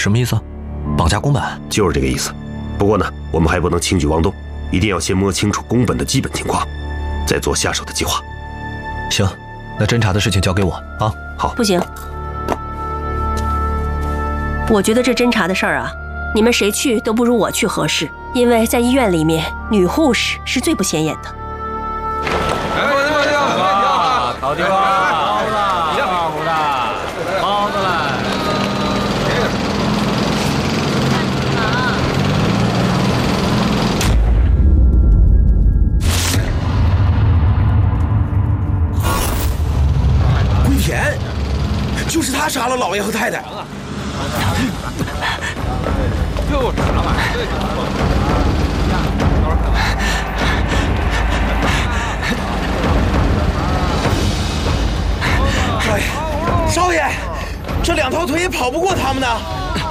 什么意思？绑架宫本？ 就是这个意思。不过呢，我们还不能轻举妄动，一定要先摸清楚宫本的基本情况，再做下手的计划。 行，那侦查的事情交给我啊。 好。 不行，我觉得这侦查的事儿啊，你们谁去都不如我去合适，因为在医院里面，女护士是最不显眼的。 老地方，包子，胖乎的，包子来。 龟田，就是他杀了老爷和太太。 又啥玩意儿？ 少爷，这2条腿也跑不过他们呢。